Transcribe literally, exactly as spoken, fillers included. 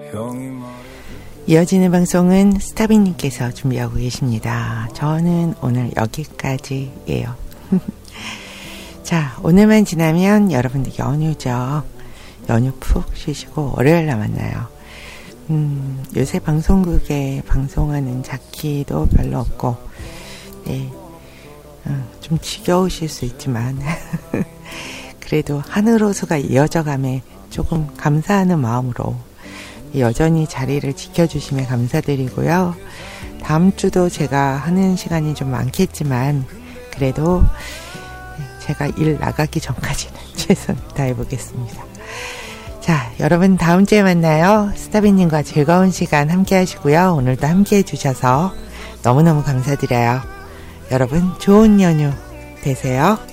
이어지는 방송은 스타빈님께서 준비하고 계십니다. 저는 오늘 여기까지예요. 자, 오늘만 지나면 여러분들 연휴죠. 연휴 푹 쉬시고 월요일날 만나요. 음, 요새 방송국에 방송하는 자키도 별로 없고, 네, 음, 좀 지겨우실 수 있지만 그래도 하늘호수가 이어져감에 조금 감사하는 마음으로 여전히 자리를 지켜주시면 감사드리고요. 다음 주도 제가 하는 시간이 좀 많겠지만 그래도 제가 일 나가기 전까지는 최선을 다해보겠습니다. 자, 여러분 다음 주에 만나요. 스타빈님과 즐거운 시간 함께 하시고요. 오늘도 함께 해주셔서 너무너무 감사드려요. 여러분 좋은 연휴 되세요.